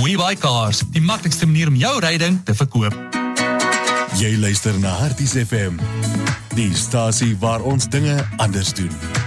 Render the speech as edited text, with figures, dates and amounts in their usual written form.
Mooibaai Cars, die maklikste manier om jou ryding te verkoop. Jy luister na Harties FM, die stasie waar ons dinge anders doen.